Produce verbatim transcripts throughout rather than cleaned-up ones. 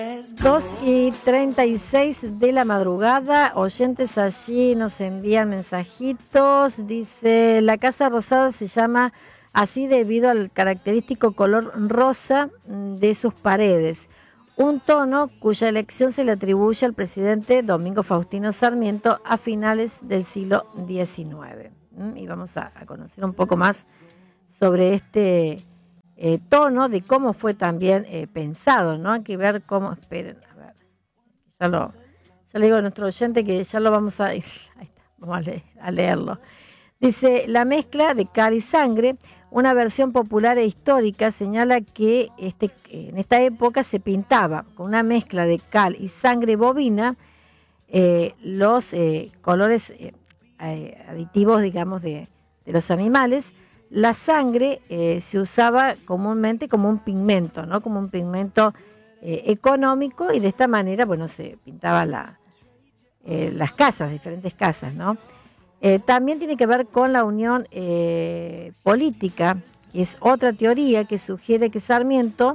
dos y treinta y seis de la madrugada, oyentes allí nos envían mensajitos, dice, la Casa Rosada se llama así debido al característico color rosa de sus paredes, un tono cuya elección se le atribuye al presidente Domingo Faustino Sarmiento a finales del siglo diecinueve. Y vamos a, a conocer un poco más sobre este Eh, tono, de cómo fue también eh, pensado, ¿no? Hay que ver cómo, esperen, a ver, ya lo, ya le digo a nuestro oyente que ya lo vamos a, ahí está, vamos a, leer, a leerlo. Dice, la mezcla de cal y sangre, una versión popular e histórica, señala que este, en esta época se pintaba con una mezcla de cal y sangre bovina eh, los eh, colores eh, aditivos, digamos, de, de los animales. La sangre eh, se usaba comúnmente como un pigmento, ¿no? Como un pigmento eh, económico, y de esta manera, bueno, se pintaba la, eh, las casas, diferentes casas, ¿no? Eh, también tiene que ver con la unión eh, política, que es otra teoría que sugiere que Sarmiento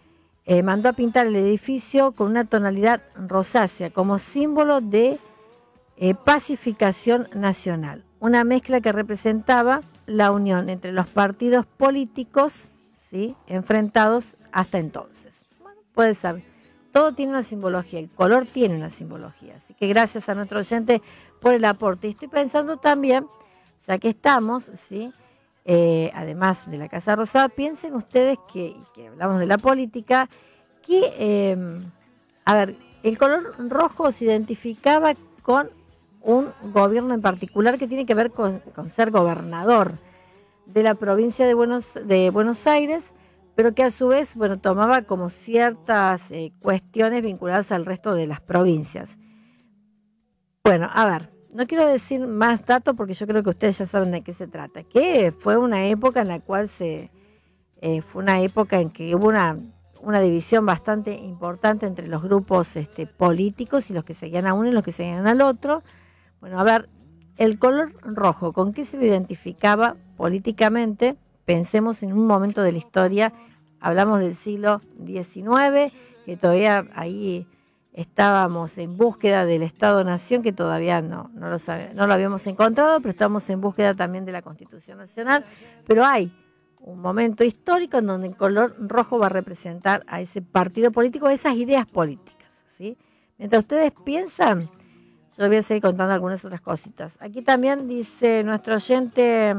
eh, mandó a pintar el edificio con una tonalidad rosácea como símbolo de eh, pacificación nacional, una mezcla que representaba la unión entre los partidos políticos, ¿sí?, enfrentados hasta entonces. Bueno, puede ser. Todo tiene una simbología, el color tiene una simbología. Así que gracias a nuestro oyente por el aporte. Y estoy pensando también, ya que estamos, ¿sí?, eh, además de la Casa Rosada, piensen ustedes que, que hablamos de la política, que, eh, a ver, el color rojo se identificaba con un gobierno en particular que tiene que ver con, con ser gobernador de la provincia de Buenos, de Buenos Aires, pero que a su vez, bueno, tomaba como ciertas eh, cuestiones vinculadas al resto de las provincias. Bueno, a ver, no quiero decir más datos porque yo creo que ustedes ya saben de qué se trata, que fue una época en la cual se, eh, fue una época en que hubo una, una división bastante importante entre los grupos este, políticos y los que seguían a uno y los que seguían al otro. Bueno, a ver, el color rojo, ¿con qué se lo identificaba políticamente? Pensemos en un momento de la historia, hablamos del siglo diecinueve, que todavía ahí estábamos en búsqueda del Estado-Nación, que todavía no, no, lo sabe, no lo habíamos encontrado, pero estamos en búsqueda también de la Constitución Nacional, pero hay un momento histórico en donde el color rojo va a representar a ese partido político, esas ideas políticas, ¿sí? Mientras ustedes piensan, yo les voy a seguir contando algunas otras cositas. Aquí también dice nuestro oyente,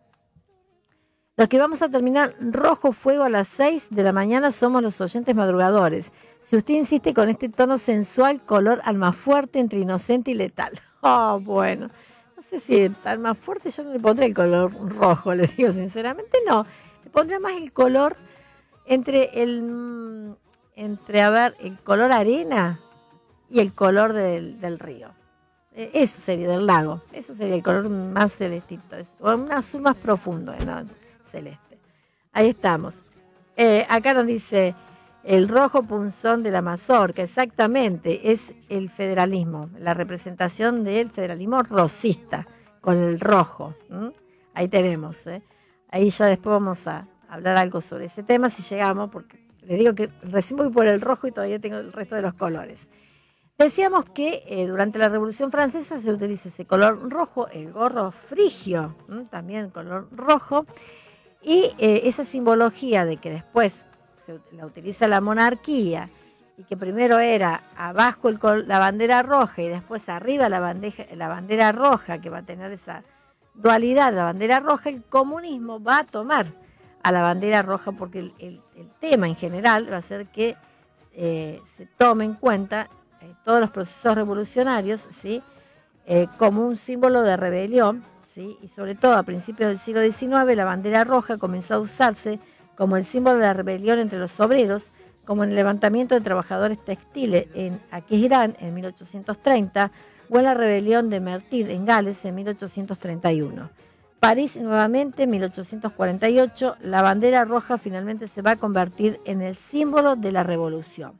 los que vamos a terminar rojo fuego a las seis de la mañana somos los oyentes madrugadores. Si usted insiste con este tono sensual, color alma fuerte entre inocente y letal. Oh, bueno, no sé si alma fuerte yo no le pondré el color rojo, le digo sinceramente, no. Le pondría más el color entre el, entre, a ver, el color arena y el color del, del río. Eso sería del lago, eso sería el color más celestito, o un azul más profundo, ¿no? Celeste. Ahí estamos. Eh, acá nos dice el rojo punzón de la mazorca, exactamente, es el federalismo, la representación del federalismo rosista, con el rojo. ¿Mm? Ahí tenemos, ¿eh? Ahí ya después vamos a hablar algo sobre ese tema si llegamos, porque les digo que recién voy por el rojo y todavía tengo el resto de los colores. Decíamos que eh, durante la Revolución Francesa se utiliza ese color rojo, el gorro frigio, ¿m? También color rojo, y eh, esa simbología de que después se la utiliza la monarquía y que primero era abajo el col- la bandera roja y después arriba la, bandeja, la bandera roja, que va a tener esa dualidad, la bandera roja, el comunismo va a tomar a la bandera roja porque el, el, el tema en general va a ser que eh, se tome en cuenta todos los procesos revolucionarios, ¿sí? eh, como un símbolo de rebelión, ¿sí? Y sobre todo a principios del siglo diecinueve la bandera roja comenzó a usarse como el símbolo de la rebelión entre los obreros, como en el levantamiento de trabajadores textiles en Aquisgrán en mil ochocientos treinta o en la rebelión de Merthyr en Gales en mil ochocientos treinta y uno. París nuevamente en mil ochocientos cuarenta y ocho, la bandera roja finalmente se va a convertir en el símbolo de la revolución.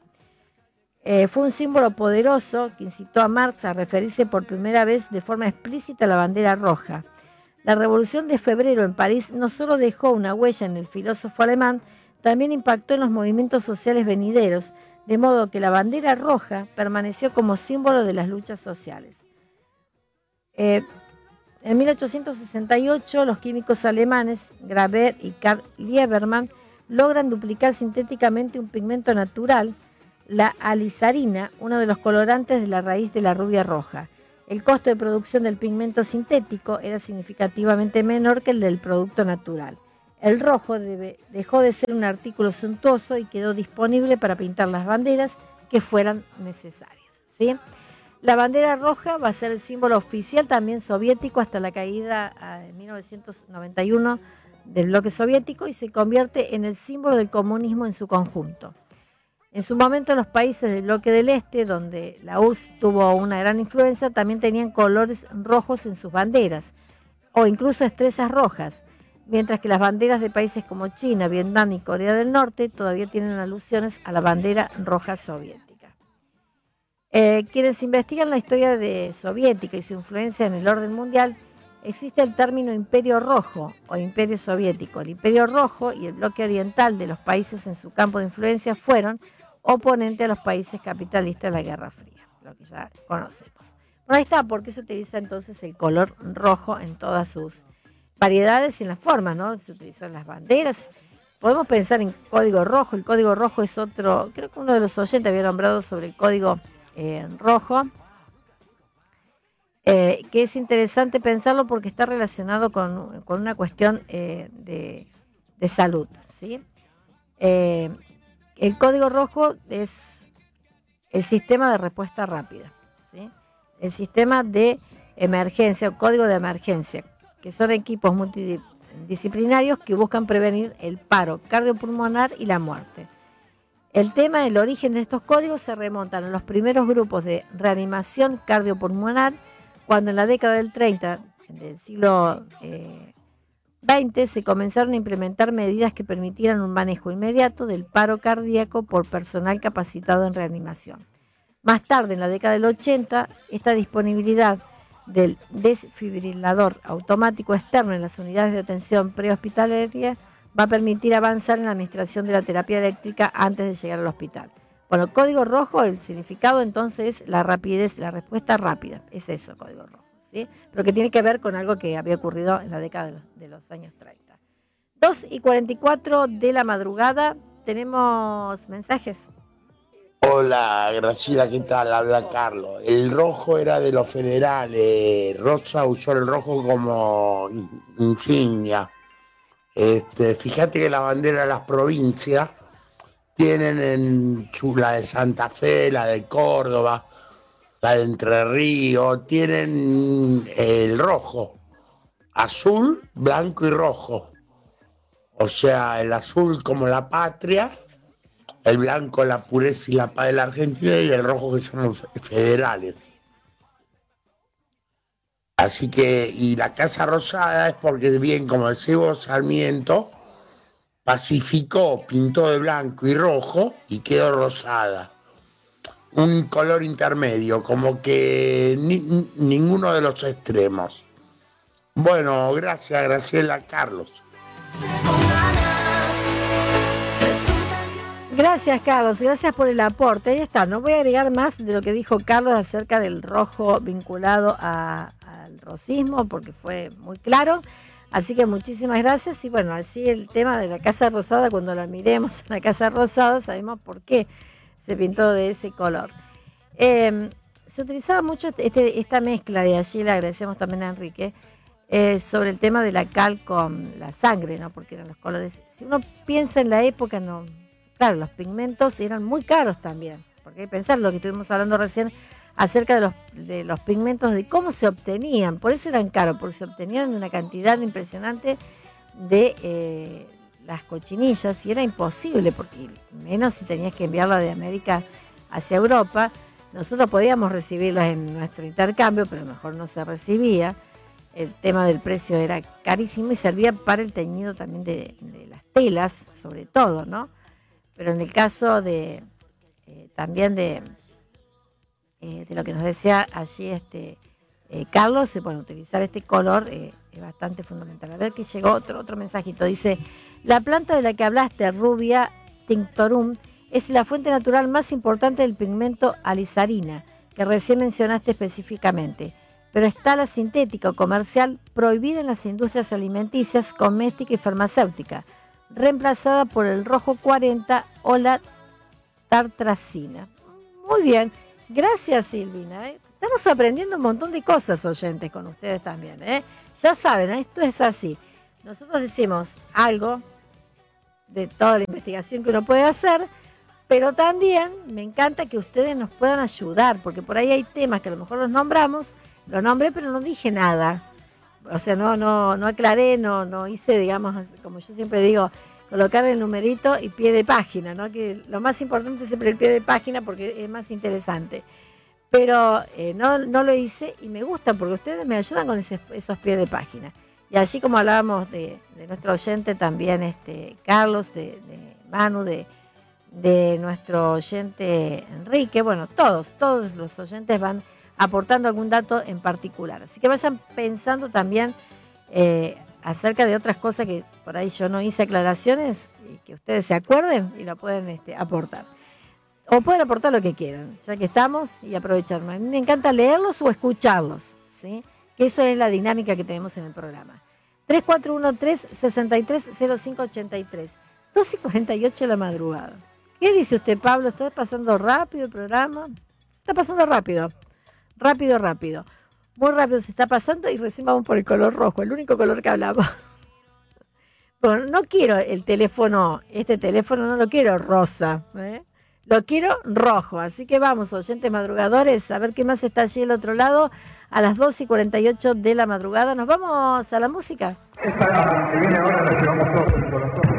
Eh, fue un símbolo poderoso que incitó a Marx a referirse por primera vez de forma explícita a la bandera roja. La Revolución de Febrero en París no solo dejó una huella en el filósofo alemán, también impactó en los movimientos sociales venideros, de modo que la bandera roja permaneció como símbolo de las luchas sociales. Eh, en mil ochocientos sesenta y ocho, los químicos alemanes Graber y Karl Liebermann logran duplicar sintéticamente un pigmento natural, la alizarina, uno de los colorantes de la raíz de la rubia roja. El costo de producción del pigmento sintético era significativamente menor que el del producto natural. El rojo debe, dejó de ser un artículo suntuoso y quedó disponible para pintar las banderas que fueran necesarias, ¿sí? La bandera roja va a ser el símbolo oficial también soviético hasta la caída en mil novecientos noventa y uno del bloque soviético y se convierte en el símbolo del comunismo en su conjunto. En su momento los países del bloque del Este, donde la U R S S tuvo una gran influencia, también tenían colores rojos en sus banderas o incluso estrellas rojas, mientras que las banderas de países como China, Vietnam y Corea del Norte todavía tienen alusiones a la bandera roja soviética. Eh, quienes investigan la historia de soviética y su influencia en el orden mundial, existe el término Imperio Rojo o Imperio Soviético. El Imperio Rojo y el bloque oriental de los países en su campo de influencia fueron oponentes a los países capitalistas de la Guerra Fría, lo que ya conocemos. Bueno, ahí está, porque se utiliza entonces el color rojo en todas sus variedades y en las formas, ¿no? Se utilizó en las banderas. Podemos pensar en código rojo. El código rojo es otro, creo que uno de los oyentes había nombrado sobre el código eh, rojo, eh, que es interesante pensarlo porque está relacionado con, con una cuestión eh, de, de salud, ¿sí? Eh, el código rojo es el sistema de respuesta rápida, ¿sí? El sistema de emergencia o código de emergencia, que son equipos multidisciplinarios que buscan prevenir el paro cardiopulmonar y la muerte. El tema del origen de estos códigos se remontan a los primeros grupos de reanimación cardiopulmonar, cuando en la década del treinta del siglo eh, veinte se comenzaron a implementar medidas que permitieran un manejo inmediato del paro cardíaco por personal capacitado en reanimación. Más tarde, en la década del ochenta, esta disponibilidad del desfibrilador automático externo en las unidades de atención prehospitalaria va a permitir avanzar en la administración de la terapia eléctrica antes de llegar al hospital. Bueno, el código rojo, el significado entonces es la rapidez, la respuesta rápida, es eso, código rojo, ¿sí? Pero que tiene que ver con algo que había ocurrido en la década de los, de los años treinta. dos y cuarenta y cuatro de la madrugada, tenemos mensajes. Hola, Graciela, ¿qué tal? Habla Carlos. El rojo era de los federales. Rosa usó el rojo como insignia. Este, fíjate que la bandera de las provincias tienen en su, la de Santa Fe, la de Córdoba, la de Entre Ríos, tienen el rojo, azul, blanco y rojo. O sea, el azul como la patria, el blanco la pureza y la paz de la Argentina y el rojo que son los federales. Así que, y la Casa Rosada es porque, bien, como decís vos, Sarmiento pacificó, pintó de blanco y rojo y quedó rosada. Un color intermedio, como que ni, ninguno de los extremos. Bueno, gracias, Graciela. Carlos. Gracias, Carlos, gracias por el aporte. Ahí está, no voy a agregar más de lo que dijo Carlos acerca del rojo vinculado a, al rosismo, porque fue muy claro. Así que muchísimas gracias. Y bueno, así el tema de la Casa Rosada, cuando la miremos en la Casa Rosada, sabemos por qué se pintó de ese color. Eh, se utilizaba mucho este, esta mezcla, y allí le agradecemos también a Enrique, eh, sobre el tema de la cal con la sangre, ¿no? Porque eran los colores. Si uno piensa en la época, no... Claro, los pigmentos eran muy caros también, porque hay que pensar lo que estuvimos hablando recién acerca de los, de los pigmentos, de cómo se obtenían. Por eso eran caros, porque se obtenían una cantidad impresionante de eh, las cochinillas y era imposible, porque menos si tenías que enviarla de América hacia Europa. Nosotros podíamos recibirlas en nuestro intercambio, pero mejor no se recibía. El tema del precio era carísimo y servía para el teñido también de, de las telas, sobre todo, ¿no? Pero en el caso de eh, también de, eh, de lo que nos decía allí este eh, Carlos, se puede utilizar este color, eh, es bastante fundamental. A ver que llegó otro, otro mensajito. Dice, la planta de la que hablaste, Rubia tinctorum, es la fuente natural más importante del pigmento alizarina, que recién mencionaste específicamente. Pero está la sintética o comercial prohibida en las industrias alimenticias, cosmética y farmacéutica, reemplazada por el rojo cuarenta o la tartracina. Muy bien, gracias Silvina. ¿eh? Estamos aprendiendo un montón de cosas, oyentes, con ustedes también. ¿eh? Ya saben, ¿eh? esto es así. Nosotros decimos algo de toda la investigación que uno puede hacer, pero también me encanta que ustedes nos puedan ayudar, porque por ahí hay temas que a lo mejor los nombramos, lo nombré pero no dije nada. O sea, no, no, no aclaré, no, no hice, digamos, como yo siempre digo, colocar el numerito y pie de página, ¿no? Que lo más importante es siempre el pie de página porque es más interesante. Pero eh, no, no lo hice y me gusta porque ustedes me ayudan con ese, esos pies de página. Y así como hablábamos de, de nuestro oyente también, este Carlos, de, de Manu, de, de nuestro oyente Enrique, bueno, todos, todos los oyentes van aportando algún dato en particular. Así que vayan pensando también eh, acerca de otras cosas que por ahí yo no hice aclaraciones y que ustedes se acuerden y lo pueden este, aportar. O pueden aportar lo que quieran, ya que estamos, y aprovecharme. A mí me encanta leerlos o escucharlos, ¿sí? Que eso es la dinámica que tenemos en el programa. tres cuatro uno tres, seis tres cero cinco ocho tres, dos y cuarenta y ocho de la madrugada. ¿Qué dice usted, Pablo? ¿Está pasando rápido el programa? Está pasando rápido, rápido, rápido. Muy rápido se está pasando y recién vamos por el color rojo, el único color que hablamos. Bueno, no quiero el teléfono, este teléfono no lo quiero rosa, ¿eh? Lo quiero rojo, así que vamos, oyentes madrugadores, a ver qué más está allí al otro lado. A las dos y cuarenta y ocho de la madrugada, ¿nos vamos a la música? Esta que viene ahora la llevamos todos en el corazón.